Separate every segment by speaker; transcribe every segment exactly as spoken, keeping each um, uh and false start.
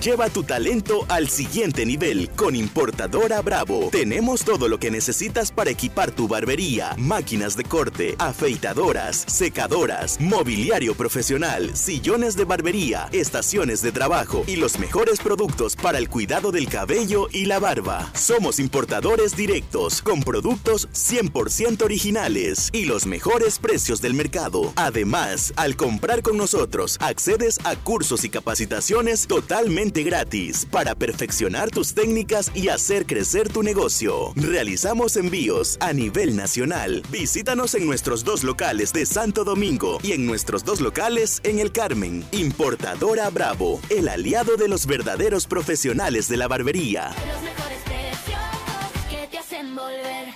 Speaker 1: Lleva tu talento al siguiente nivel con Importadora Bravo. Tenemos todo lo que necesitas para equipar tu barbería, máquinas de corte, afeitadoras, secadoras, mobiliario profesional, sillones de barbería, estaciones de trabajo y los mejores productos para el cuidado del cabello y la barba. Somos importadores directos con productos cien por ciento originales y los mejores precios del mercado. Además, al comprar con nosotros, accedes a cursos y capacitaciones totalmente gratis para perfeccionar tus técnicas y hacer crecer tu negocio. Realizamos envíos a nivel nacional. Visítanos en nuestros dos locales de Santo Domingo y en nuestros dos locales en El Carmen. Importadora Bravo, el aliado de los verdaderos profesionales de la barbería.
Speaker 2: Los mejores precios que te hacen volver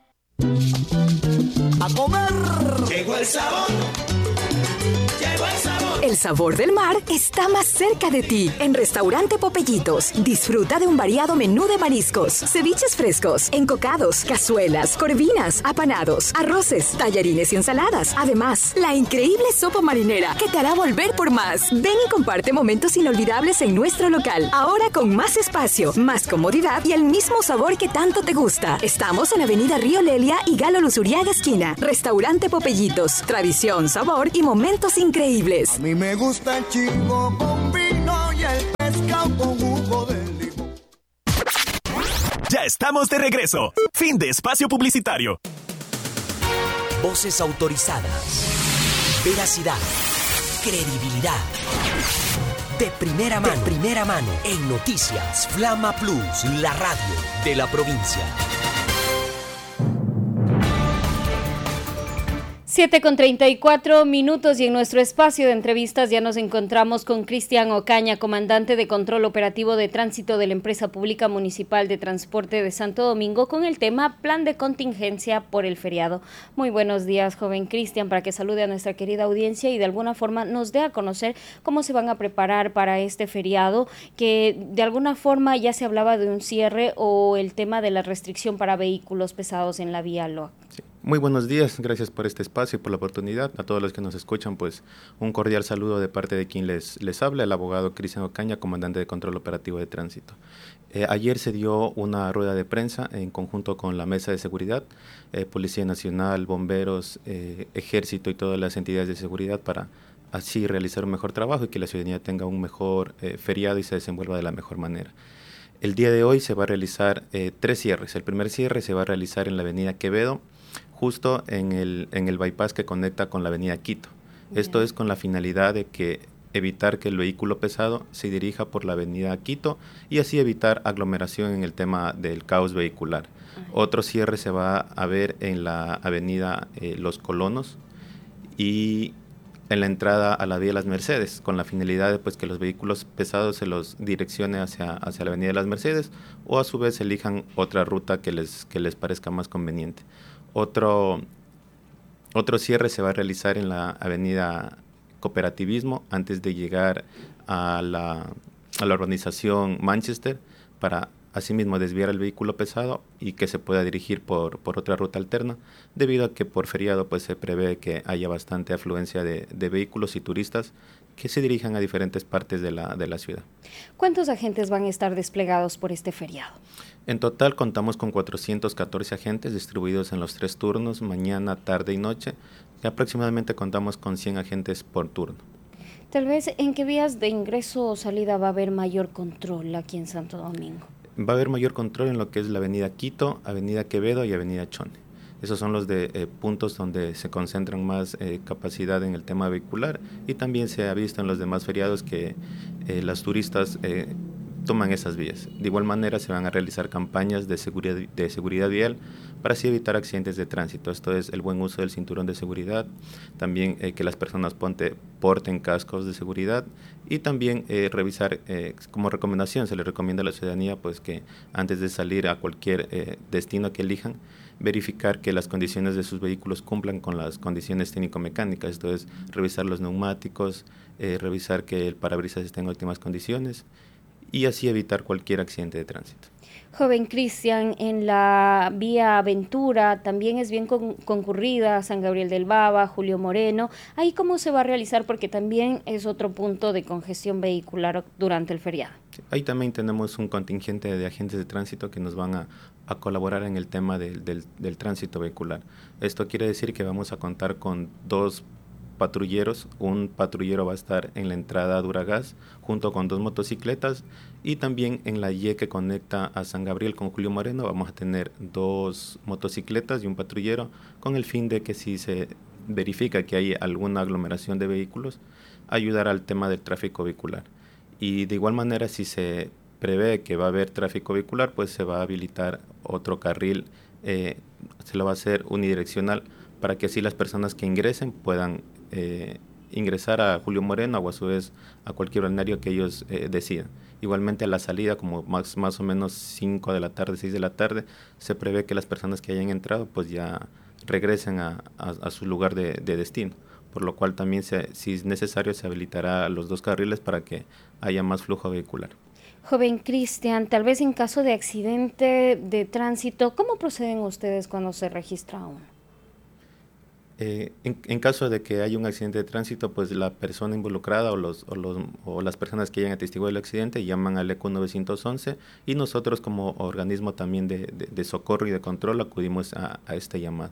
Speaker 3: a comer.
Speaker 4: Llegó el sabor. Llegó el sabor.
Speaker 5: El sabor del mar está más cerca de ti. En Restaurante Popellitos, disfruta de un variado menú de mariscos, ceviches frescos, encocados, cazuelas, corvinas, apanados, arroces, tallarines y ensaladas. Además, la increíble sopa marinera que te hará volver por más. Ven y comparte momentos inolvidables en nuestro local. Ahora con más espacio, más comodidad y el mismo sabor que tanto te gusta. Estamos en Avenida Río Lelia y Galo Luzuriaga esquina. Restaurante Popellitos, tradición, sabor y momentos increíbles.
Speaker 3: A mí me gusta el chivo con vino y el pescado con jugo de limón.
Speaker 6: Ya estamos de regreso. Fin de espacio publicitario.
Speaker 7: Voces autorizadas. Veracidad. Credibilidad. De primera mano. De primera mano. En Noticias Flama Plus, la radio de la provincia.
Speaker 8: siete con treinta y cuatro minutos y en nuestro espacio de entrevistas ya nos encontramos con Cristian Ocaña, comandante de Control Operativo de Tránsito de la Empresa Pública Municipal de Transporte de Santo Domingo, con el tema Plan de Contingencia por el Feriado. Muy buenos días, joven Cristian, para que salude a nuestra querida audiencia y de alguna forma nos dé a conocer cómo se van a preparar para este feriado, que de alguna forma ya se hablaba de un cierre o el tema de la restricción para vehículos pesados en la vía L O A C.
Speaker 9: Sí. Muy buenos días, gracias por este espacio y por la oportunidad. A todos los que nos escuchan, pues un cordial saludo de parte de quien les, les habla, el abogado Cristian Ocaña, comandante de Control Operativo de Tránsito. Eh, ayer se dio una rueda de prensa en conjunto con la Mesa de Seguridad, eh, Policía Nacional, Bomberos, eh, Ejército y todas las entidades de seguridad para así realizar un mejor trabajo y que la ciudadanía tenga un mejor eh, feriado y se desenvuelva de la mejor manera. El día de hoy se va a realizar eh, tres cierres. El primer cierre se va a realizar en la avenida Quevedo, justo en el, en el bypass que conecta con la avenida Quito. Bien. Esto es con la finalidad de que evitar que el vehículo pesado se dirija por la avenida Quito y así evitar aglomeración en el tema del caos vehicular. Ajá. Otro cierre se va a ver en la avenida eh, Los Colonos y en la entrada a la vía Las Mercedes, con la finalidad de pues, que los vehículos pesados se los direccione hacia, hacia la avenida de Las Mercedes o a su vez elijan otra ruta que les, que les parezca más conveniente. Otro, otro cierre se va a realizar en la avenida Cooperativismo antes de llegar a la, a la urbanización Manchester para asimismo desviar el vehículo pesado y que se pueda dirigir por, por otra ruta alterna, debido a que por feriado pues, se prevé que haya bastante afluencia de, de vehículos y turistas que se dirijan a diferentes partes de la, de la ciudad.
Speaker 8: ¿Cuántos agentes van a estar desplegados por este feriado?
Speaker 9: En total contamos con cuatrocientos catorce agentes distribuidos en los tres turnos, mañana, tarde y noche, y aproximadamente contamos con cien agentes por turno.
Speaker 8: Tal vez, ¿en qué vías de ingreso o salida va a haber mayor control aquí en Santo Domingo?
Speaker 9: Va a haber mayor control en lo que es la avenida Quito, avenida Quevedo y avenida Chone. Esos son los de eh, puntos donde se concentran más eh, capacidad en el tema vehicular y también se ha visto en los demás feriados que eh, las turistas eh, toman esas vías. De igual manera se van a realizar campañas de seguridad, de seguridad vial para así evitar accidentes de tránsito. Esto es el buen uso del cinturón de seguridad, también eh, que las personas ponte, porten cascos de seguridad y también eh, revisar, eh, como recomendación, se les recomienda a la ciudadanía pues que antes de salir a cualquier eh, destino que elijan, verificar que las condiciones de sus vehículos cumplan con las condiciones técnico-mecánicas, esto es revisar los neumáticos, eh, revisar que el parabrisas esté en óptimas condiciones y así evitar cualquier accidente de tránsito.
Speaker 8: Joven Cristian, en la vía Aventura también es bien con, concurrida, San Gabriel del Baba, Julio Moreno. ¿Ahí cómo se va a realizar? Porque también es otro punto de congestión vehicular durante el feriado.
Speaker 9: Ahí también tenemos un contingente de agentes de tránsito que nos van a, a colaborar en el tema del, del, del tránsito vehicular. Esto quiere decir que vamos a contar con dos patrulleros. Un patrullero va a estar en la entrada a Duragas junto con dos motocicletas, y también en la Y que conecta a San Gabriel con Julio Moreno vamos a tener dos motocicletas y un patrullero, con el fin de que si se verifica que hay alguna aglomeración de vehículos, ayudar al tema del tráfico vehicular. Y de igual manera, si se prevé que va a haber tráfico vehicular, pues se va a habilitar otro carril, eh, se lo va a hacer unidireccional, para que así las personas que ingresen puedan eh, ingresar a Julio Moreno o a su vez a cualquier balneario que ellos eh, decidan. Igualmente a la salida, como más, más o menos cinco de la tarde, seis de la tarde, se prevé que las personas que hayan entrado pues ya regresen a, a, a su lugar de, de destino, por lo cual también se, si es necesario se habilitará los dos carriles para que haya más flujo vehicular.
Speaker 8: Joven Cristian, tal vez en caso de accidente de tránsito, ¿cómo proceden ustedes cuando se registra uno?
Speaker 9: Eh, en, en caso de que haya un accidente de tránsito, pues la persona involucrada o, los, o, los, o las personas que hayan atestiguado el accidente llaman al E C U nueve once, y nosotros como organismo también de, de, de socorro y de control acudimos a, a esta llamada.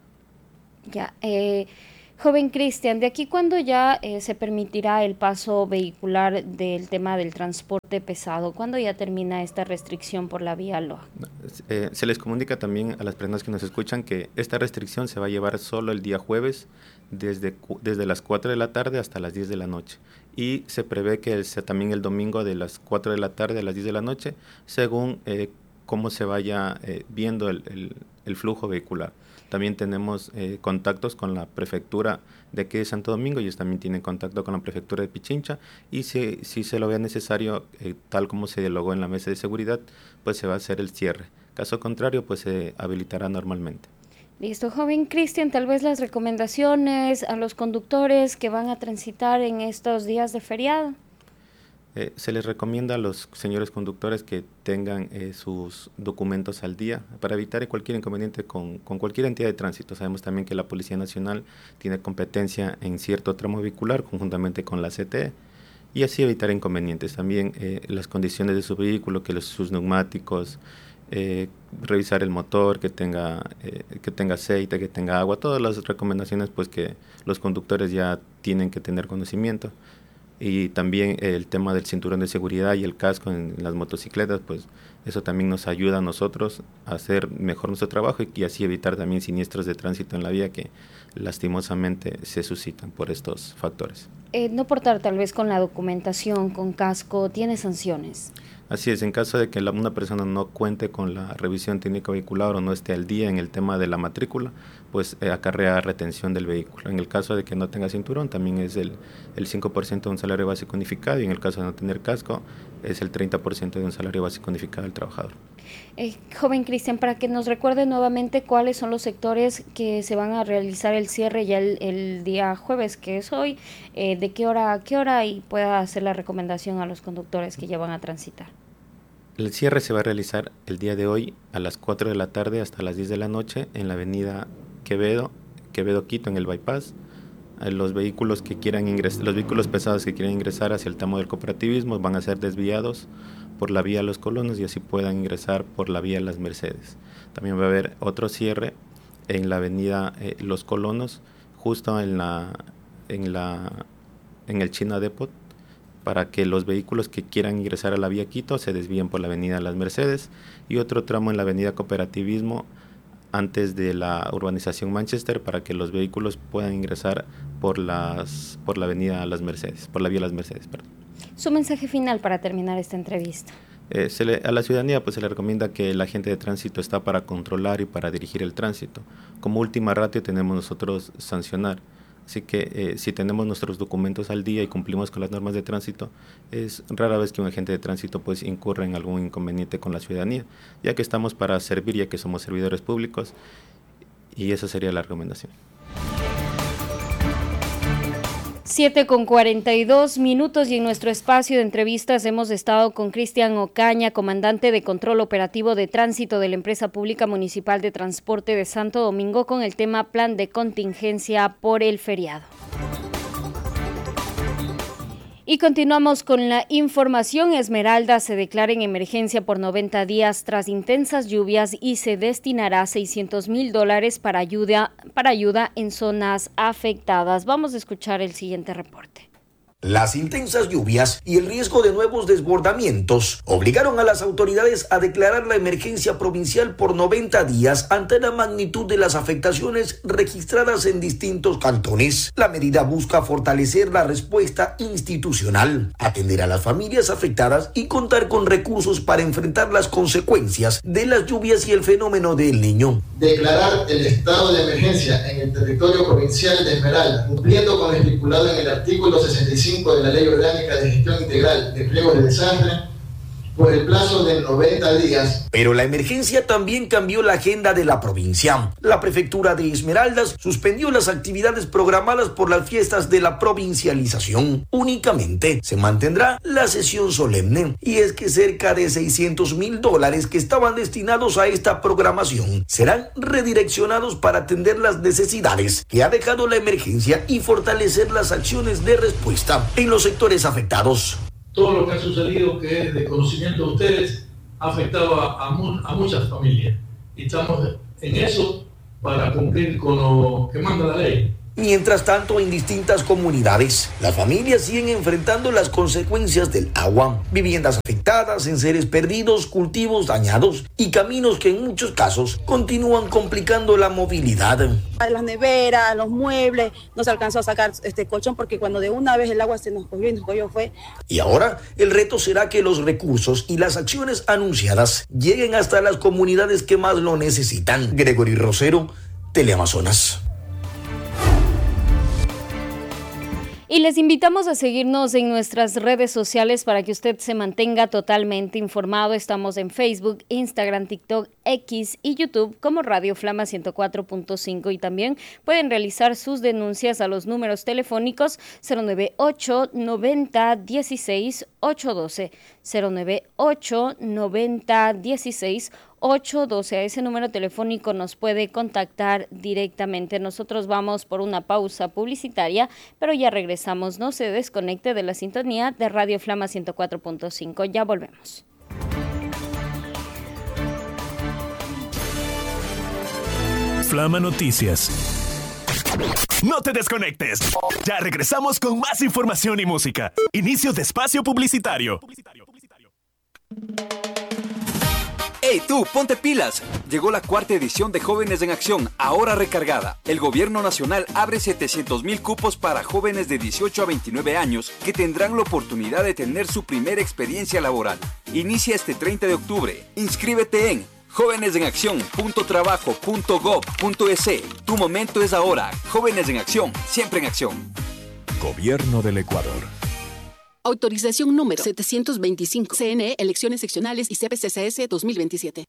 Speaker 8: Ya, eh, joven Cristian, ¿de aquí cuándo ya eh, se permitirá el paso vehicular del tema del transporte pesado? ¿Cuándo ya termina esta restricción por la vía Loa?
Speaker 9: Eh, se les comunica también a las personas que nos escuchan que esta restricción se va a llevar solo el día jueves desde, desde las cuatro de la tarde hasta las diez de la noche, y se prevé que el, también el domingo de las cuatro de la tarde a las diez de la noche, según eh, cómo se vaya eh, viendo el, el, el flujo vehicular. También tenemos eh, contactos con la prefectura de aquí de Santo Domingo, y ellos también tienen contacto con la prefectura de Pichincha, y si, si se lo vea necesario, eh, tal como se dialogó en la mesa de seguridad, pues se va a hacer el cierre. Caso contrario, pues se habilitará normalmente.
Speaker 8: Listo, joven Cristian, tal vez las recomendaciones a los conductores que van a transitar en estos días de feriado.
Speaker 9: Eh, se les recomienda a los señores conductores que tengan eh, sus documentos al día para evitar cualquier inconveniente con, con cualquier entidad de tránsito. Sabemos también que la Policía Nacional tiene competencia en cierto tramo vehicular conjuntamente con la C T E, y así evitar inconvenientes. También eh, las condiciones de su vehículo, que los, sus neumáticos, eh, revisar el motor, que tenga, eh, que tenga aceite, que tenga agua, todas las recomendaciones pues que los conductores ya tienen que tener conocimiento. Y también el tema del cinturón de seguridad y el casco en las motocicletas, pues eso también nos ayuda a nosotros a hacer mejor nuestro trabajo, y, y así evitar también siniestros de tránsito en la vía que lastimosamente se suscitan por estos factores.
Speaker 8: Eh, no portar tal vez con la documentación, con casco, ¿tiene sanciones?
Speaker 9: Así es, en caso de que la, una persona no cuente con la revisión técnica vehicular o no esté al día en el tema de la matrícula, pues eh, acarrea retención del vehículo. En el caso de que no tenga cinturón, también es el, el cinco por ciento de un salario básico unificado, y en el caso de no tener casco, es el treinta por ciento de un salario básico unificado del trabajador.
Speaker 8: Eh, joven Cristian, para que nos recuerde nuevamente cuáles son los sectores que se van a realizar el cierre ya el, el día jueves, que es hoy, eh, de qué hora a qué hora, y pueda hacer la recomendación a los conductores que ya van a transitar.
Speaker 9: El cierre se va a realizar el día de hoy a las cuatro de la tarde hasta las diez de la noche en la avenida Quevedo, Quevedo Quito, en el bypass. Los vehículos que quieran ingresar, los vehículos pesados que quieran ingresar hacia el tramo del cooperativismo van a ser desviados por la vía Los Colonos, y así puedan ingresar por la vía Las Mercedes. También va a haber otro cierre en la avenida eh, Los Colonos, justo en la en la en el China Depot, para que los vehículos que quieran ingresar a la vía Quito se desvíen por la avenida Las Mercedes, y otro tramo en la avenida Cooperativismo antes de la urbanización Manchester, para que los vehículos puedan ingresar por las por la avenida Las Mercedes, por la vía Las Mercedes, perdón.
Speaker 8: Su mensaje final para terminar esta entrevista.
Speaker 9: Eh, se le, a la ciudadanía pues se le recomienda que el agente de tránsito está para controlar y para dirigir el tránsito. Como última ratio tenemos nosotros sancionar. Así que eh, si tenemos nuestros documentos al día y cumplimos con las normas de tránsito, es rara vez que un agente de tránsito pues incurra en algún inconveniente con la ciudadanía, ya que estamos para servir, ya que somos servidores públicos, y esa sería la recomendación.
Speaker 8: siete con cuarenta y dos minutos, y en nuestro espacio de entrevistas hemos estado con Cristian Ocaña, comandante de control operativo de tránsito de la Empresa Pública Municipal de Transporte de Santo Domingo, con el tema plan de contingencia por el feriado. Y continuamos con la información. Esmeralda se declara en emergencia por noventa días tras intensas lluvias y se destinará seiscientos mil dólares para ayuda, para ayuda en zonas afectadas. Vamos a escuchar el siguiente reporte.
Speaker 10: Las intensas lluvias y el riesgo de nuevos desbordamientos obligaron a las autoridades a declarar la emergencia provincial por noventa días ante la magnitud de las afectaciones registradas en distintos cantones. La medida busca fortalecer la respuesta institucional, atender a las familias afectadas y contar con recursos para enfrentar las consecuencias de las lluvias y el fenómeno del Niño.
Speaker 11: Declarar el estado de emergencia en el territorio provincial de Esmeralda, cumpliendo con lo estipulado en el artículo sesenta y cinco de la Ley Orgánica de Gestión Integral de Riesgos de Desastre, por el plazo de noventa días.
Speaker 10: Pero la emergencia también cambió la agenda de la provincia. La prefectura de Esmeraldas suspendió las actividades programadas por las fiestas de la provincialización. Únicamente se mantendrá la sesión solemne. Y es que cerca de seiscientos mil dólares que estaban destinados a esta programación serán redireccionados para atender las necesidades que ha dejado la emergencia y fortalecer las acciones de respuesta en los sectores afectados.
Speaker 12: Todo lo que ha sucedido, que es de conocimiento de ustedes, ha afectado a, a, mu- a muchas familias. Y estamos en eso para cumplir con lo que manda la ley.
Speaker 10: Mientras tanto, en distintas comunidades, las familias siguen enfrentando las consecuencias del agua. Viviendas afectadas, enseres perdidos, cultivos dañados y caminos que en muchos casos continúan complicando la movilidad.
Speaker 13: Las neveras, los muebles, no se alcanzó a sacar este colchón porque cuando de una vez el agua se nos cogió y nos cogió fue.
Speaker 10: Y ahora el reto será que los recursos y las acciones anunciadas lleguen hasta las comunidades que más lo necesitan. Gregory Rosero, Teleamazonas.
Speaker 8: Y les invitamos a seguirnos en nuestras redes sociales para que usted se mantenga totalmente informado. Estamos en Facebook, Instagram, TikTok, X y YouTube como Radio Flama ciento cuatro punto cinco y también pueden realizar sus denuncias a los números telefónicos cero nueve ocho noventa dieciséis ocho doce, cero nueve ocho noventa dieciséis ocho doce. A ese número telefónico nos puede contactar directamente. Nosotros vamos por una pausa publicitaria, pero ya regresamos. No se desconecte de la sintonía de Radio Flama ciento cuatro punto cinco. Ya volvemos.
Speaker 6: Flama Noticias. No te desconectes. Ya regresamos con más información y música. Inicio de espacio publicitario.
Speaker 14: ¡Hey tú, ponte pilas! Llegó la cuarta edición de Jóvenes en Acción, ahora recargada. El gobierno nacional abre setecientos mil cupos para jóvenes de dieciocho a veintinueve años que tendrán la oportunidad de tener su primera experiencia laboral. Inicia este treinta de octubre. Inscríbete en jóvenes en acción punto trabajo punto gob punto es. Tu momento es ahora. Jóvenes en Acción, siempre en acción.
Speaker 15: Gobierno del Ecuador.
Speaker 16: Autorización número setecientos veinticinco. C N E, Elecciones Seccionales y C P C C S dos mil veintisiete.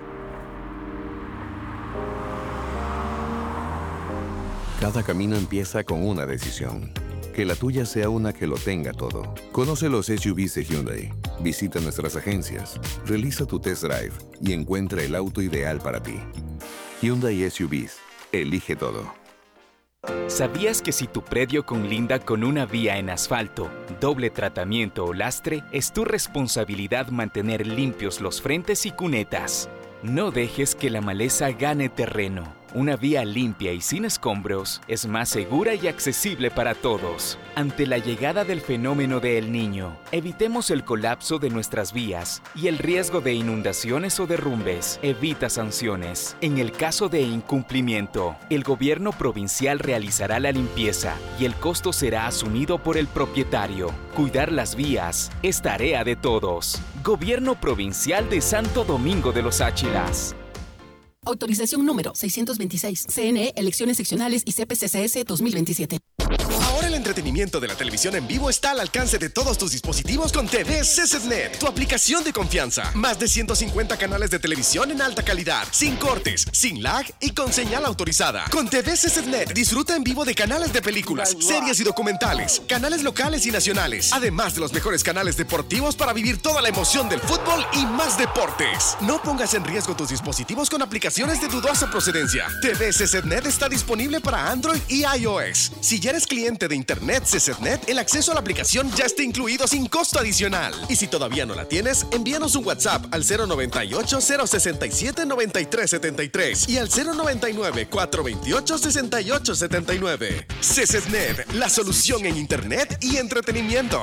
Speaker 15: Cada camino empieza con una decisión. Que la tuya sea una que lo tenga todo. Conoce los S U Vs de Hyundai. Visita nuestras agencias, realiza tu test drive y encuentra el auto ideal para ti. Hyundai S U Vs. Elige todo.
Speaker 17: ¿Sabías que si tu predio conlinda con una vía en asfalto, doble tratamiento o lastre, es tu responsabilidad mantener limpios los frentes y cunetas? No dejes que la maleza gane terreno. Una vía limpia y sin escombros es más segura y accesible para todos. Ante la llegada del fenómeno de El Niño, evitemos el colapso de nuestras vías y el riesgo de inundaciones o derrumbes. Evita sanciones. En el caso de incumplimiento, el gobierno provincial realizará la limpieza y el costo será asumido por el propietario. Cuidar las vías es tarea de todos. Gobierno Provincial de Santo Domingo de los Áchilas.
Speaker 16: Autorización número seiscientos veintiséis. C N E, Elecciones Seccionales y C P C C S dos mil veintisiete.
Speaker 18: Ahora el entretenimiento de la televisión en vivo está al alcance de todos tus dispositivos con T V C Z N E T, tu aplicación de confianza. Más de ciento cincuenta canales de televisión en alta calidad, sin cortes, sin lag y con señal autorizada. Con T V C Z N E T disfruta en vivo de canales de películas, series y documentales, canales locales y nacionales, además de los mejores canales deportivos para vivir toda la emoción del fútbol y más deportes. No pongas en riesgo tus dispositivos con aplicaciones de dudosa procedencia. T V C Z N E T está disponible para Android y iOS. Si ya eres cliente de Internet internet CESEDNet, el acceso a la aplicación ya está incluido sin costo adicional. Y si todavía no la tienes, envíanos un WhatsApp al cero noventa y ocho, cero sesenta y siete, noventa y tres setenta y tres y al cero noventa y nueve, cuatrocientos veintiocho, sesenta y ocho setenta y nueve. CESEDNet, la solución en internet y entretenimiento.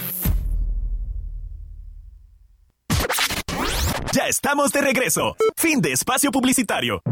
Speaker 6: Ya estamos de regreso. Fin de espacio publicitario.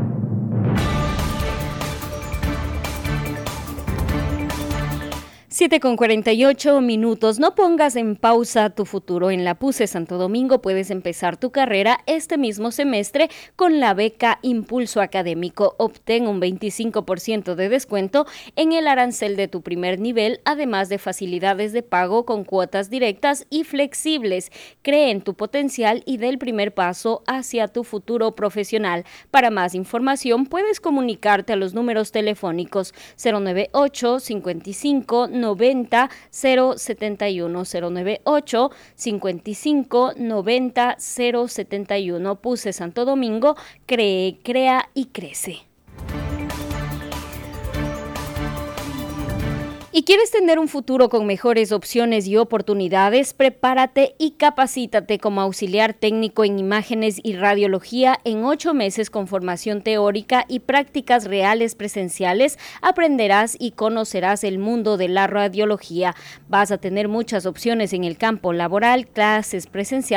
Speaker 8: siete con cuarenta y ocho minutos. No pongas en pausa tu futuro. En la PUCE Santo Domingo puedes empezar tu carrera este mismo semestre con la beca Impulso Académico. Obtén un veinticinco por ciento de descuento en el arancel de tu primer nivel, además de facilidades de pago con cuotas directas y flexibles. Cree en tu potencial y dé el primer paso hacia tu futuro profesional. Para más información puedes comunicarte a los números telefónicos cero noventa y ocho, cincuenta y cinco, noventa, cero setenta y uno, cero noventa y ocho, cincuenta y cinco, noventa, cero setenta y uno. PUCE Santo Domingo, cree, crea y crece. ¿Y quieres tener un futuro con mejores opciones y oportunidades? Prepárate y capacítate como auxiliar técnico en imágenes y radiología en ocho meses con formación teórica y prácticas reales presenciales. Aprenderás y conocerás el mundo de la radiología. Vas a tener muchas opciones en el campo laboral, clases presenciales